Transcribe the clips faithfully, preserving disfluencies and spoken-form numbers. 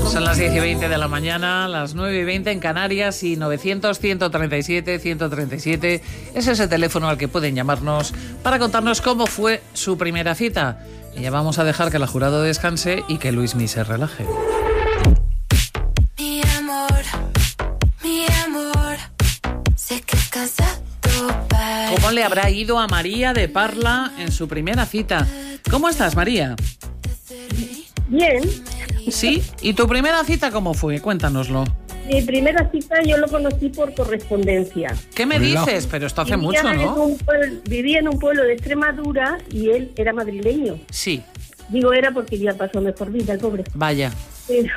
Son las diez y veinte de la mañana, las nueve y veinte en Canarias y novecientos, ciento treinta y siete, ciento treinta y siete es ese teléfono al que pueden llamarnos para contarnos cómo fue su primera cita. Y ya vamos a dejar que el jurado descanse y que Luismi se relaje. Mi amor, mi amor, sé que has casado para... ¿Cómo le habrá ido a María de Parla en su primera cita? ¿Cómo estás, María? Bien. ¿Sí? ¿Y tu primera cita cómo fue? Cuéntanoslo. Mi primera cita yo lo conocí por correspondencia. ¿Qué me dices? Pero esto hace Vivía mucho, en ¿no? un pueblo- vivía en un pueblo de Extremadura y él era madrileño. Sí, Digo era porque ya pasó mejor vida, el pobre. vaya. Pero-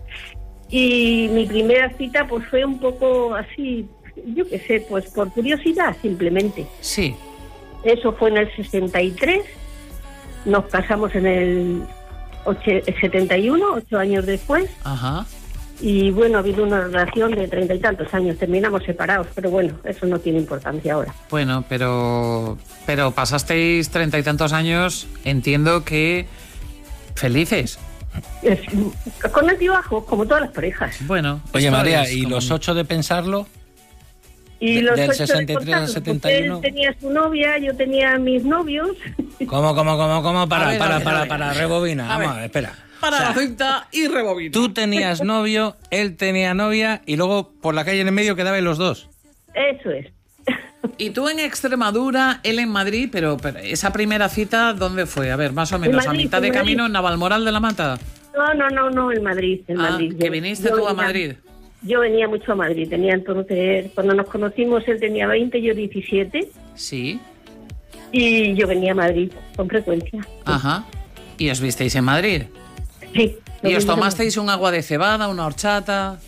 y mi primera cita pues fue un poco así, yo qué sé, pues por curiosidad simplemente. Sí. Eso fue en el sesenta y tres, nos casamos en el oche- setenta y uno, ocho años después. Ajá. Y bueno, ha habido una relación de treinta y tantos años, terminamos separados, pero bueno, eso no tiene importancia ahora. Bueno, pero pero pasasteis treinta y tantos años, entiendo que felices. Es, con altibajos, como todas las parejas. Bueno. Oye, esto María, es ¿y como- los ocho de pensarlo? Y De- los del ocho de sesenta y tres al contarlos, setenta y uno. porque él tenía su novia, yo tenía mis novios. ¿Cómo, cómo, cómo, cómo? A Para, ver, a para, ver, para, a ver. para, rebobina. A Vamos ver. a ver, espera. Para O sea, la cinta y rebobina. tú tenías novio, él tenía novia y luego por la calle en el medio quedaban los dos. Eso es. Y tú en Extremadura, él en Madrid, pero, pero esa primera cita, ¿dónde fue? A ver, más o menos, Madrid, a mitad en de Madrid. camino en Navalmoral de la Mata. No, no, no, no, en Madrid, en Ah, Madrid. que Yo- viniste yo tú a venía- Madrid. Yo venía mucho a Madrid, tenía entonces, cuando nos conocimos él tenía veinte, yo diecisiete, Sí. y yo venía a Madrid con frecuencia. Ajá. ¿Y os visteis en Madrid? Sí. ¿Y os Nos tomasteis un agua de cebada, una horchata?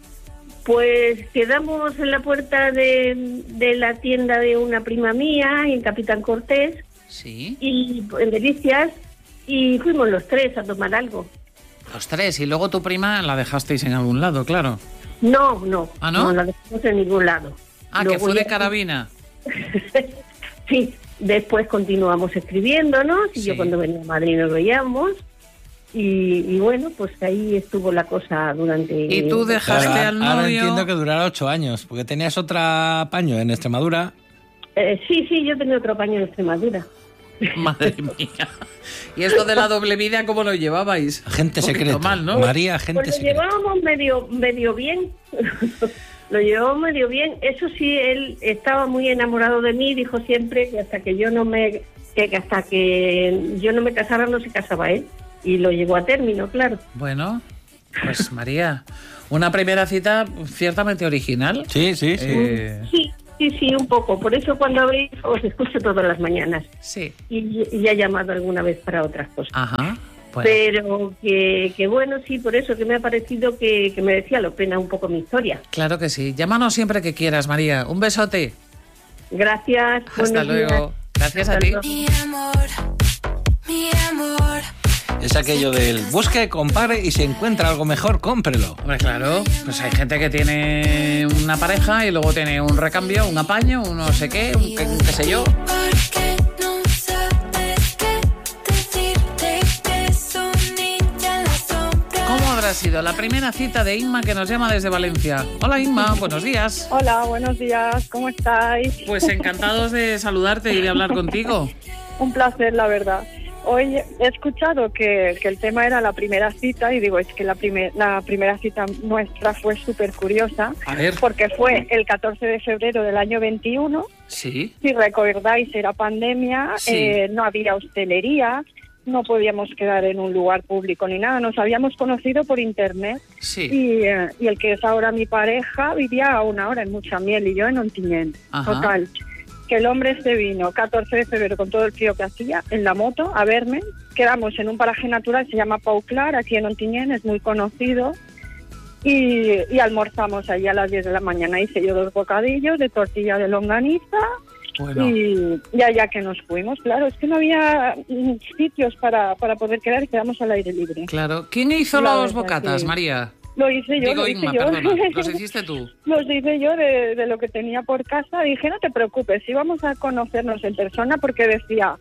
Pues quedamos en la puerta de, de la tienda de una prima mía, en Capitán Cortés, Sí. y en Delicias, y fuimos los tres a tomar algo. Los tres. Y luego tu prima la dejasteis en algún lado, claro. No, no, ¿Ah, no? la dejamos en ningún lado. Ah, que Luego fue de ya- carabina. Sí, después continuamos escribiéndonos, y Sí. yo cuando venía a Madrid nos veíamos, y, y bueno, pues ahí estuvo la cosa durante... Y tú dejaste Claro, al ahora novio. entiendo que durara ocho años, porque tenías otra paño en Extremadura. Eh, sí, sí, yo tenía otro paño en Extremadura. Madre mía. ¿Y esto de la doble vida cómo lo llevabais? Agente Un poquito secreto. mal, ¿no? María, agente Pues lo secreto. llevábamos medio, medio bien. Lo llevamos medio bien. Eso sí, él estaba muy enamorado de mí. Dijo siempre que hasta que yo no me que hasta que yo no me casara no se casaba él. Y lo llevó a término, claro. Bueno, pues María, una primera cita ciertamente original. Sí, sí, sí. Eh, Sí, sí, sí, un poco. Por eso cuando habéis os escucho todas las mañanas. sí. Y, y ya he llamado alguna vez para otras cosas. Ajá. Bueno, Pero que, que bueno, sí, por eso que me ha parecido que, que merecía la pena un poco mi historia. claro que sí. Llámanos siempre que quieras, María. Un besote. Gracias. Hasta buenos luego. días. Gracias a Hasta ti. luego. Mi amor, mi amor. Es aquello del busque, compare y si encuentra algo mejor, cómprelo. Hombre, claro, pues hay gente que tiene una pareja y luego tiene un recambio, un apaño, un no sé qué, un qué, qué sé yo. Porque no sabes qué decirte que soy niña en la sombra. ¿Cómo habrá sido la primera cita de Inma que nos llama desde Valencia? Hola Inma, buenos días. Hola, buenos días, ¿cómo estáis? Pues encantados de saludarte y de hablar contigo. Un placer, la verdad. Hoy he escuchado que, que el tema era la primera cita y digo, es que la, primer, la primera cita nuestra fue súper curiosa A ver, porque fue el catorce de febrero del año veintiuno, sí, si recordáis era pandemia, Sí. eh, no había hostelería, no podíamos quedar en un lugar público ni nada, nos habíamos conocido por internet sí, y, eh, y el que es ahora mi pareja vivía a una hora en Muchamiel y yo en Ontinyent. Ajá. Total, que el hombre este vino catorce de febrero con todo el frío que hacía en la moto a verme. Quedamos en un paraje natural, se llama Pau Clar, aquí en Ontinyent, es muy conocido. Y, y almorzamos allí a las diez de la mañana. Hice yo dos bocadillos de tortilla de longaniza bueno, y, y allá que nos fuimos. Claro, es que no había mm, sitios para, para poder quedar y quedamos al aire libre. claro. ¿Quién hizo La los verdad bocatas, que- María? Lo hice yo, Digo lo hice Inma, yo. perdona, los hiciste tú. Los hice yo de, de lo que tenía por casa. Dije, no te preocupes, si vamos a conocernos en persona, porque decía,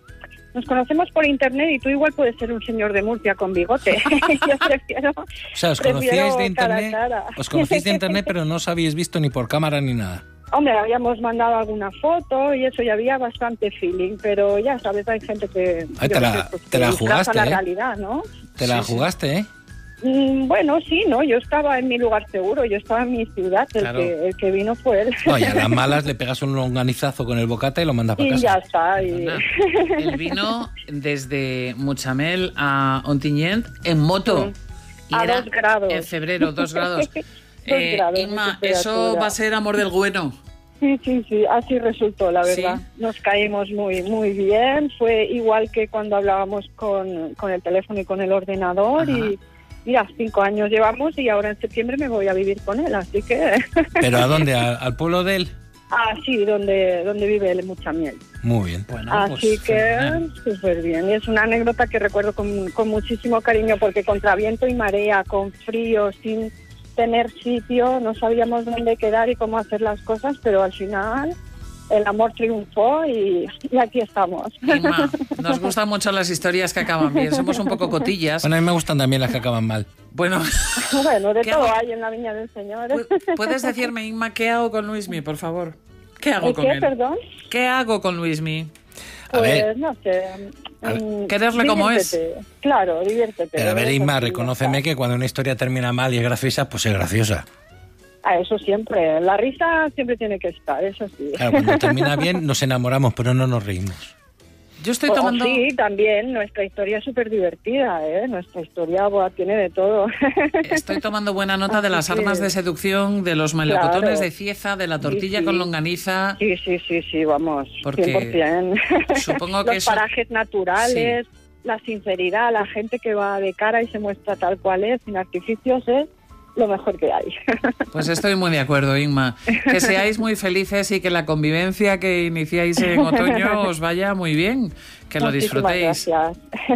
nos conocemos por internet y tú igual puedes ser un señor de Murcia con bigote. Yo prefiero... O sea, os prefiero conocíais de cara a internet, cara. os conocíais de internet, pero no os habíais visto ni por cámara ni nada. Hombre, habíamos mandado alguna foto y eso, y había bastante feeling, pero ya sabes, hay gente que... Ay, yo te qué la- sé, pues, te que la disfraza jugaste, la ¿eh? realidad, ¿no? Te la Sí, sí. jugaste, ¿eh? Mm, bueno, sí, ¿no? Yo estaba en mi lugar seguro, yo estaba en mi ciudad, el, Claro. que, el que vino fue él. No, y a las malas le pegas un longanizazo con el bocata y lo mandas para Y casa. ya está. Y... Anda. Él vino desde Muchamel a Ontinyent en moto. Mm. A era dos grados. En febrero, dos grados. Eh, grados de Inma, temperatura. eso va a ser amor del bueno. Sí, sí, sí, así resultó, la verdad. Sí. Nos caímos muy muy bien. Fue igual que cuando hablábamos con, con el teléfono y con el ordenador. Ajá. Y mira, cinco años llevamos y ahora en septiembre me voy a vivir con él, así que... ¿Pero a dónde? ¿Al, al pueblo de él? ah, sí, donde, donde vive él, en Muchamiel. Muy bien. Bueno, Así pues, que fenomenal. súper bien. Y es una anécdota que recuerdo con, con muchísimo cariño porque contra viento y marea, con frío, sin tener sitio, no sabíamos dónde quedar y cómo hacer las cosas, pero al final el amor triunfó y, y aquí estamos. Inma, nos gustan mucho las historias que acaban bien. Somos un poco cotillas. Bueno, a mí me gustan también las que acaban mal. Bueno, Bueno, de ¿Qué todo hago? hay en la viña del Señor. pu- ¿puedes decirme, Inma, qué hago con Luismi, por favor? ¿Qué hago ¿El con qué, él? perdón? ¿Qué hago con Luismi? A Pues ver. no sé. A ver, mm, quererle como es. diviértete. Claro, diviértete. Pero a ver, Eso Inma, sí, reconóceme ya está. que cuando una historia termina mal y es graciosa, pues es graciosa. Ah, eso siempre. La risa siempre tiene que estar, eso sí. Claro, cuando termina bien nos enamoramos, pero no nos reímos. Yo estoy O- tomando... Sí, también. Nuestra historia es súper divertida, ¿eh? Nuestra historia buah, tiene de todo. Estoy tomando buena nota de las Así que- armas de seducción, de los melocotones Claro. de Cieza, de la tortilla Sí, sí. con longaniza. Sí, sí, sí, sí, vamos. Porque cien por ciento. supongo que Los eso- parajes naturales, la sinceridad, la gente que va de cara y se muestra tal cual es, sin artificios, es lo mejor que hay. Pues estoy muy de acuerdo, Inma. Que seáis muy felices y que la convivencia que iniciáis en otoño os vaya muy bien. Que lo Muchísimas disfrutéis. Gracias.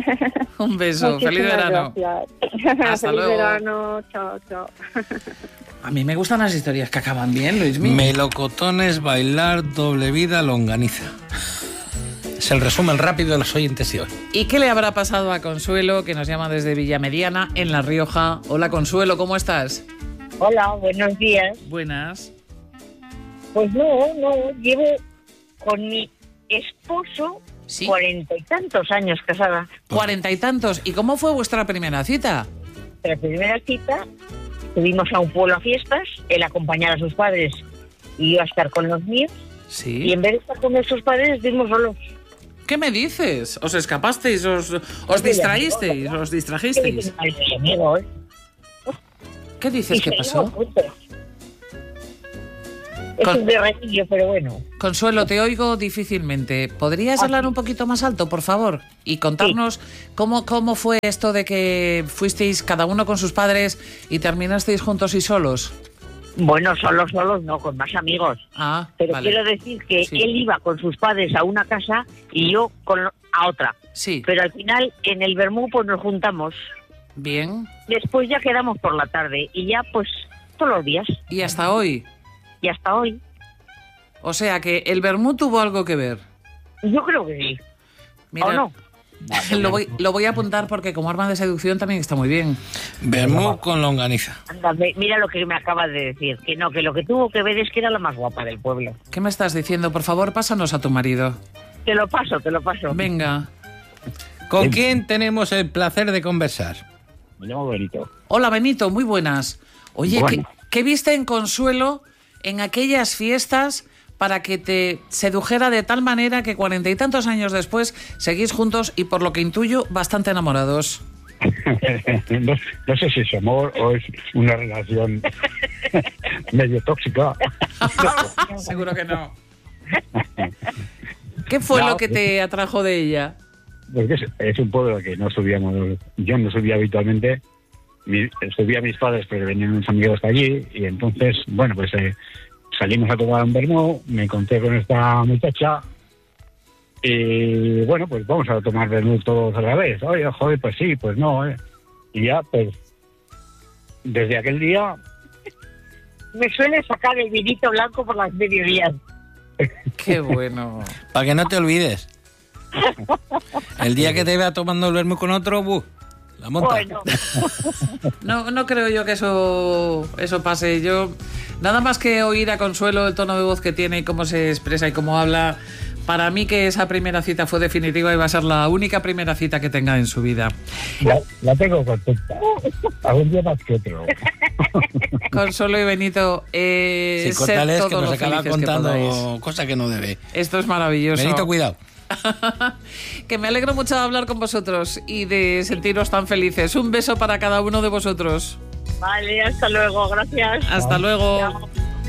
Un beso. Feliz Muchísimas verano. gracias. Hasta Feliz luego. verano. Chao, chao. A mí me gustan las historias que acaban bien, Luismi. Melocotones, bailar, doble vida, longaniza. Es el resumen rápido de los oyentes de hoy. ¿Y qué le habrá pasado a Consuelo, que nos llama desde Villamediana, en La Rioja? Hola, Consuelo, ¿cómo estás? Hola, buenos días. Buenas. Pues no, no, llevo con mi esposo Sí. cuarenta y tantos años casada. Cuarenta y tantos. ¿Y cómo fue vuestra primera cita? La primera cita, subimos a un pueblo a fiestas, él acompañar a sus padres y yo a estar con los míos, y Sí. en vez de estar con nuestros padres, estuvimos solos. ¿Qué me dices? ¿Os escapasteis? ¿Os, os distraísteis? ¿Os ¿Qué distrajisteis? dicen? Ay, mi amigo, ¿eh? ¿Qué dices Y que seguimos pasó? juntos. Es Con- un berretillo, pero bueno. Consuelo, te oigo difícilmente. ¿Podrías Ah, hablar sí. un poquito más alto, por favor? Y contarnos cómo, cómo fue esto de que fuisteis cada uno con sus padres y terminasteis juntos y solos. Bueno, solos, solos, no, con más amigos. Ah, Pero vale. quiero decir que Sí. él iba con sus padres a una casa y yo con, a otra. Sí, Pero al final, en el vermú, pues nos juntamos. bien. Después ya quedamos por la tarde y ya, pues, todos los días. ¿Y hasta hoy? Y hasta hoy. O sea que el vermú tuvo algo que ver. Yo creo que sí. Mira, ¿O no? Lo voy, lo voy a apuntar porque como arma de seducción también está muy bien. Vermú con longaniza. Anda, ve- mira lo que me acaba de decir. Que no, que lo que tuvo que ver es que era la más guapa del pueblo. ¿Qué me estás diciendo? Por favor, pásanos a tu marido. Te lo paso, te lo paso. Venga. ¿Con quién tenemos el placer de conversar? Me llamo Benito. Hola, Benito, muy buenas. Oye, Bueno. ¿qué, qué viste en Consuelo en aquellas fiestas para que te sedujera de tal manera que cuarenta y tantos años después seguís juntos y, por lo que intuyo, bastante enamorados? no, no sé si es amor o es una relación medio tóxica. Seguro que no. ¿Qué fue No, lo que te atrajo de ella? Porque es, es un pueblo que no subíamos, yo no subía habitualmente. Mi, subía a mis padres, pero venían unos amigos de allí. Y entonces, bueno, pues eh, salimos a tomar un vermú, me encontré con esta muchacha. Y bueno, pues vamos a tomar vermú todos a la vez. Oye, joder, pues sí, pues no. eh. Y ya, pues, desde aquel día. Me suele sacar el vinito blanco por las mediodías. Qué bueno. Para que no te olvides. El día que te vea tomando el vermú con otro, buh, la monta. Bueno, No, no creo yo que eso, eso pase. Yo, nada más que oír a Consuelo el tono de voz que tiene y cómo se expresa y cómo habla, para mí que esa primera cita fue definitiva y va a ser la única primera cita que tenga en su vida. La, la tengo contenta. Algún día más que otro. Consuelo y Benito, eh, Sí, sed contales todo que nos lo acaba felices que contando podáis. cosas que no debe. Esto es maravilloso. Benito, cuidado. Que me alegro mucho de hablar con vosotros y de sentiros tan felices. Un beso para cada uno de vosotros. vale, hasta luego, gracias. Hasta luego. Chao.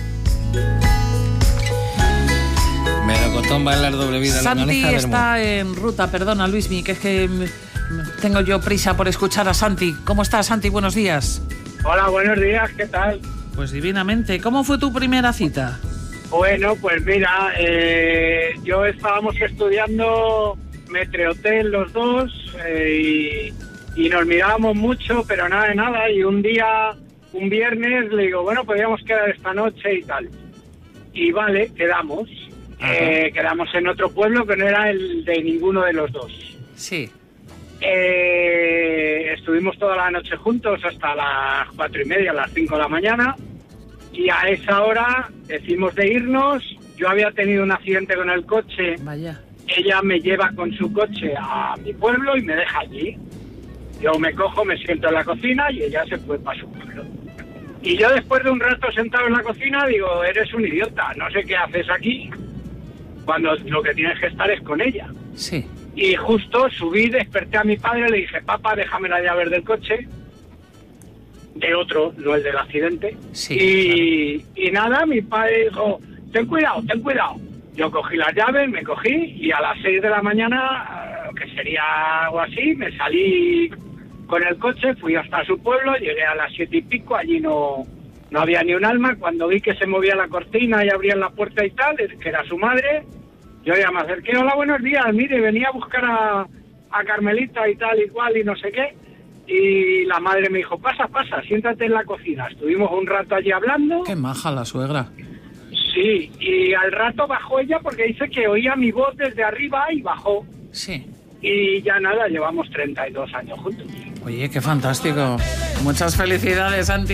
Melocotón, bailar doble vida, Santi longaniza, vermú. está en ruta, perdona Luismi, que es que mm, mm, tengo yo prisa por escuchar a Santi. ¿Cómo estás, Santi? Buenos días. Hola, buenos días, ¿qué tal? Pues divinamente. ¿Cómo fue tu primera cita? Bueno, pues mira, eh, yo estábamos estudiando Metrehotel los dos eh, y, y nos mirábamos mucho, pero nada de nada. Y un día, un viernes, le digo, bueno, podríamos quedar esta noche y tal. Y vale, quedamos. Eh, quedamos en otro pueblo que no era el de ninguno de los dos. Sí. Eh, estuvimos toda la noche juntos hasta las cuatro y media, las cinco de la mañana. Y a esa hora decimos de irnos. Yo había tenido un accidente con el coche. Vaya. Ella me lleva con su coche a mi pueblo y me deja allí. Yo me cojo, me siento en la cocina y ella se fue para su pueblo. Y yo después de un rato sentado en la cocina digo, eres un idiota, no sé qué haces aquí, cuando lo que tienes que estar es con ella. Sí. Y justo subí, desperté a mi padre, le dije, papá, déjame la llave del coche. De otro, no el del accidente. Sí, y, y nada, mi padre dijo, ten cuidado, ten cuidado. Yo cogí las llaves, me cogí y a las seis de la mañana, que sería algo así, me salí con el coche, fui hasta su pueblo, llegué a las siete y pico, allí no, no había ni un alma. Cuando vi que se movía la cortina y abrían la puerta y tal, que era su madre, yo ya me acerqué, hola, buenos días, mire, venía a buscar a, a Carmelita y tal y cual y no sé qué. Y la madre me dijo, pasa, pasa, siéntate en la cocina. Estuvimos un rato allí hablando. Qué maja la suegra. Sí, y al rato bajó ella porque dice que oía mi voz desde arriba y bajó. Sí. Y ya nada, llevamos treinta y dos años juntos. Oye, qué fantástico. Muchas felicidades, Santi.